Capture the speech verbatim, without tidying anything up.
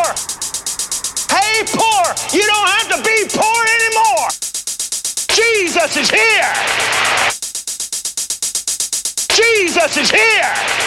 Hey, poor, you don't have to be poor anymore. Jesus is here. Jesus is here.